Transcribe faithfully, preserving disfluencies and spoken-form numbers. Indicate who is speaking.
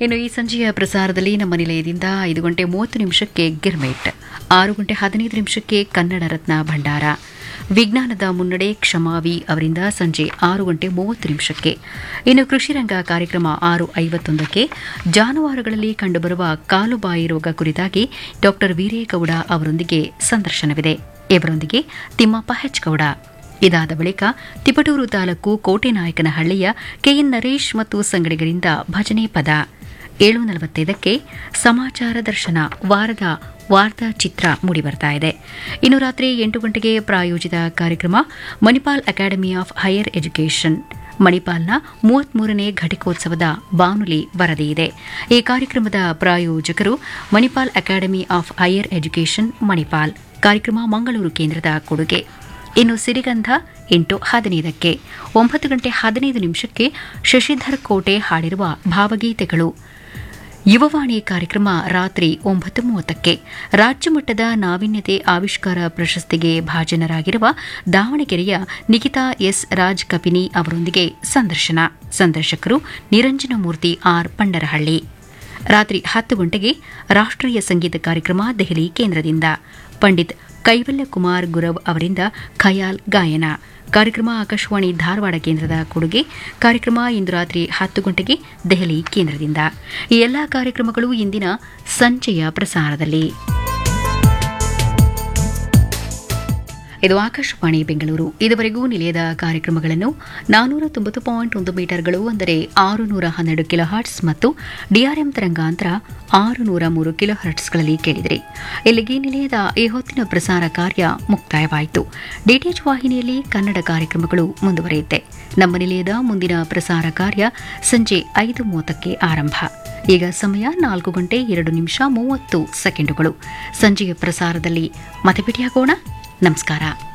Speaker 1: ಇನ್ನು ಈ ಸಂಜೆಯ ಪ್ರಸಾರದಲ್ಲಿ ನಮ್ಮ ನಿಲಯದಿಂದ ಐದು ಗಂಟೆ ಮೂವತ್ತು ನಿಮಿಷಕ್ಕೆ ಗಿರ್ಮೇಟ್, ಆರು ಗಂಟೆ ಹದಿನೈದು ನಿಮಿಷಕ್ಕೆ ಕನ್ನಡ ರತ್ನ ಭಂಡಾರ, ವಿಜ್ಞಾನದ ಮುನ್ನಡೆ ಕ್ಷಮಾವಿ ಅವರಿಂದ ಸಂಜೆ ಆರು ಗಂಟೆ ಮೂವತ್ತು ನಿಮಿಷಕ್ಕೆ. ಇನ್ನು ಕೃಷಿರಂಗ ಕಾರ್ಯಕ್ರಮ ಆರು ಐವತ್ತೊಂದಕ್ಕೆ ಜಾನುವಾರುಗಳಲ್ಲಿ ಕಂಡುಬರುವ ಕಾಲುಬಾಯಿ ರೋಗ ಕುರಿತಾಗಿ ಡಾ ವೀರೇಗೌಡ ಅವರೊಂದಿಗೆ ಸಂದರ್ಶನವಿದೆ. ಇವರೊಂದಿಗೆ ತಿಮ್ಮಪ್ಪ ಹೆಚ್ಗೌಡ. ಇದಾದ ಬಳಿಕ ತಿಪಟೂರು ತಾಲೂಕು ಕೋಟೆನಾಯಕನಹಳ್ಳಿಯ ಕೆಎನ್ ನರೇಶ್ ಮತ್ತು ಸಂಗಡಿಗರಿಂದ ಭಜನೆ ಪದ. ಏಳು ನಲವತ್ತೈದಕ್ಕೆ ಸಮಾಚಾರ ದರ್ಶನ ವಾರದ ವಾರ್ತಾ ಚಿತ್ರ ಮೂಡಿಬರ್ತಾ ಇದೆ. ಇನ್ನು ರಾತ್ರಿ ಎಂಟು ಗಂಟೆಗೆ ಪ್ರಾಯೋಜಿತ ಕಾರ್ಯಕ್ರಮ Manipal academy of higher education, ಮಣಿಪಾಲ್ನ ಮೂವತ್ಮೂರನೇ ಘಟಿಕೋತ್ಸವದ ಬಾನುಲಿ ವರದಿ ಇದೆ. ಈ ಕಾರ್ಯಕ್ರಮದ ಪ್ರಾಯೋಜಕರು Manipal academy of higher education Manipal. ಕಾರ್ಯಕ್ರಮ ಮಂಗಳೂರು ಕೇಂದ್ರದ ಕೊಡುಗೆ. ಇನ್ನು ಸಿರಿಗಂಧ ಎಂಟು ಹದಿನೈದಕ್ಕೆ. ಒಂಬತ್ತು ಗಂಟೆ ಹದಿನೈದು ನಿಮಿಷಕ್ಕೆ ಶಶಿಧರ್ ಕೋಟೆ ಹಾಡಿರುವ ಭಾವಗೀತೆಗಳು. ಯುವವಾಣಿ ಕಾರ್ಯಕ್ರಮ ರಾತ್ರಿ ಒಂಬತ್ತು ಮೂವತ್ತಕ್ಕೆ. ರಾಜ್ಯಮಟ್ಟದ ನಾವೀನ್ಯತೆ ಆವಿಷ್ಕಾರ ಪ್ರಶಸ್ತಿಗೆ ಭಾಜನರಾಗಿರುವ ದಾವಣಗೆರೆಯ ನಿಖಿತಾ ಎಸ್ ರಾಜ್ ಕಪಿನಿ ಅವರೊಂದಿಗೆ ಸಂದರ್ಶನ. ಸಂದರ್ಶಕರು ನಿರಂಜನಮೂರ್ತಿ ಆರ್ ಪಂಡರಹಳ್ಳಿ. ರಾತ್ರಿ ಹತ್ತು ಗಂಟೆಗೆ ರಾಷ್ಟ್ರೀಯ ಸಂಗೀತ ಕಾರ್ಯಕ್ರಮ ದೆಹಲಿ ಕೇಂದ್ರದಿಂದ. ಪಂಡಿತ್ ಕೈವಲ್ಯ ಕುಮಾರ್ ಗುರವ್ ಅವರಿಂದ ಖಯಾಲ್ ಗಾಯನ. ಕಾರ್ಯಕ್ರಮ ಆಕಾಶವಾಣಿ ಧಾರವಾಡ ಕೇಂದ್ರದ ಕೊಡುಗೆ. ಕಾರ್ಯಕ್ರಮ ಇಂದು ರಾತ್ರಿ ಹತ್ತು ಗಂಟೆಗೆ ದೆಹಲಿ ಕೇಂದ್ರದಿಂದ. ಈ ಎಲ್ಲಾ ಕಾರ್ಯಕ್ರಮಗಳು ಇಂದಿನ ಸಂಜೆಯ ಪ್ರಸಾರದಲ್ಲಿ. ಇದು ಆಕಾಶವಾಣಿ ಬೆಂಗಳೂರು. ಇದುವರೆಗೂ ನಿಲಯದ ಕಾರ್ಯಕ್ರಮಗಳನ್ನು ನಾನೂರ ತೊಂಬತ್ತು ಪಾಯಿಂಟ್ ಒಂದು ಮೀಟರ್ಗಳು ಅಂದರೆ ಆರುನೂರ ಹನ್ನೆರಡು ಕಿಲೋ ಹರ್ಟ್ಸ್ ಮತ್ತು ಡಿಆರ್ಎಂ ತರಂಗಾಂತರ ಆರುನೂರ ಮೂರು ಕಿಲೋ ಹರ್ಟ್ಸ್ಗಳಲ್ಲಿ ಕೇಳಿದಿರಿ. ಇಲ್ಲಿಗೆ ನಿಲಯದ ಈ ಹೊತ್ತಿನ ಪ್ರಸಾರ ಕಾರ್ಯ ಮುಕ್ತಾಯವಾಯಿತು. ಡಿಟಿಎಚ್ ವಾಹಿನಿಯಲ್ಲಿ ಕನ್ನಡ ಕಾರ್ಯಕ್ರಮಗಳು ಮುಂದುವರಿಯುತ್ತೆ. ನಮ್ಮ ನಿಲಯದ ಮುಂದಿನ ಪ್ರಸಾರ ಕಾರ್ಯ ಸಂಜೆ ಐದು ಮೂವತ್ತಕ್ಕೆ ಆರಂಭ. ಈಗ ಸಮಯ ನಾಲ್ಕು ಗಂಟೆ ಎರಡು ನಿಮಿಷ ಮೂವತ್ತು ಸೆಕೆಂಡುಗಳು. ಸಂಜೆಯ ಪ್ರಸಾರದಲ್ಲಿ ಮತ್ತೆ ಭೇಟಿಯಾಗೋಣ. ನಮಸ್ಕಾರ.